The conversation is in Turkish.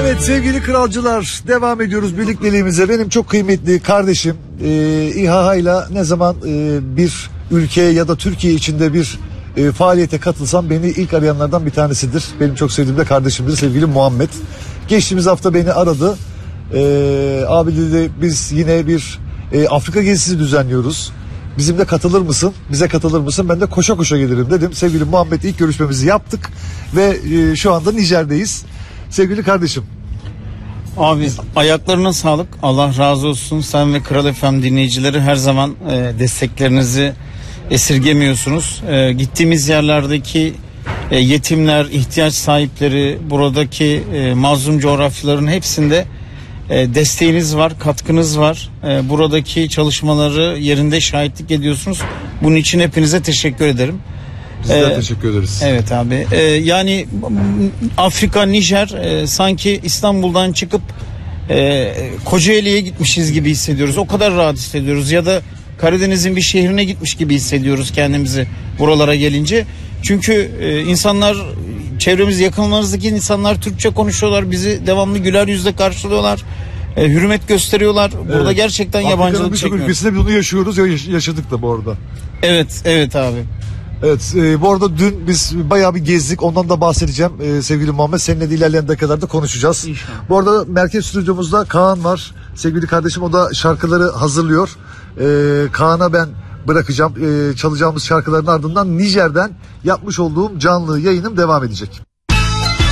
Evet sevgili kralcılar, devam ediyoruz birlikteliğimize. Benim çok kıymetli kardeşim İHA'yla ne zaman bir ülkeye ya da Türkiye içinde bir faaliyete katılsam beni ilk arayanlardan bir tanesidir. Benim çok sevdiğim de kardeşimdir sevgili Muhammed. Geçtiğimiz hafta beni aradı. Abi dedi, biz yine bir Afrika gezisi düzenliyoruz. Bizimle katılır mısın? Bize katılır mısın? Ben de koşa koşa gelirim dedim. Sevgili Muhammed, ilk görüşmemizi yaptık ve şu anda Nijer'deyiz. Sevgili kardeşim. Abi ayaklarına sağlık. Allah razı olsun. Sen ve Kral FM dinleyicileri her zaman desteklerinizi esirgemiyorsunuz. Gittiğimiz yerlerdeki yetimler, ihtiyaç sahipleri, buradaki mazlum coğrafyaların hepsinde desteğiniz var, katkınız var. Buradaki çalışmaları yerinde şahitlik ediyorsunuz. Bunun için hepinize teşekkür ederim. Biz de teşekkür ederiz. Evet abi. Yani Afrika, Nijer sanki İstanbul'dan çıkıp Kocaeli'ye gitmişiz gibi hissediyoruz. O kadar rahat hissediyoruz. Ya da Karadeniz'in bir şehrine gitmiş gibi hissediyoruz kendimizi buralara gelince. Çünkü insanlar, çevremiz, yakınlarımızdaki insanlar Türkçe konuşuyorlar. Bizi devamlı güler yüzle karşılıyorlar. Hürmet gösteriyorlar. Burada evet, gerçekten yabancılık çekmiyoruz. Ülkesinde biz bunu yaşıyoruz. Yaşadık da bu arada. Evet, evet abi. Evet, bu arada dün biz bayağı bir gezdik, ondan da bahsedeceğim sevgili Muhammed, seninle de ilerleyen dakikalarda konuşacağız. İnşallah. Bu arada merkez stüdyomuzda Kaan var, sevgili kardeşim, o da şarkıları hazırlıyor. Kaan'a ben bırakacağım, çalacağımız şarkıların ardından Nijer'den yapmış olduğum canlı yayınım devam edecek.